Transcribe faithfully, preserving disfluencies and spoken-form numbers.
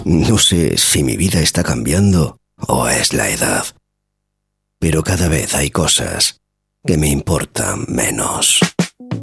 No sé si mi vida está cambiando o es la edad, pero cada vez hay cosas que me importan menos.